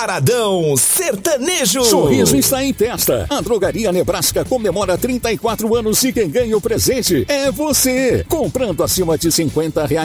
Paradão Sertanejo. Sorriso está em testa. A Drogaria Nebraska comemora 34 anos e quem ganha o presente é você. Comprando acima de R$50